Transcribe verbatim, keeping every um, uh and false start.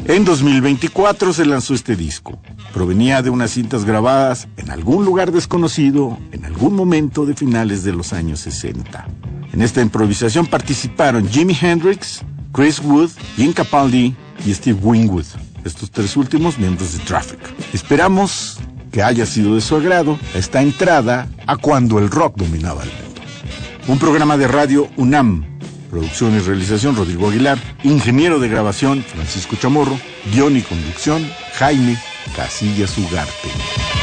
En dos mil veinticuatro se lanzó este disco. Provenía de unas cintas grabadas en algún lugar desconocido, en algún momento de finales de los años sesenta. En esta improvisación participaron Jimi Hendrix, Chris Wood, Jim Capaldi y Steve Winwood, estos tres últimos miembros de Traffic. Esperamos que haya sido de su agrado esta entrada a cuando el rock dominaba el mundo. Un programa de radio UNAM. Producción y realización Rodrigo Aguilar. Ingeniero de grabación Francisco Chamorro. Guión y conducción Jaime Casillas Ugarte.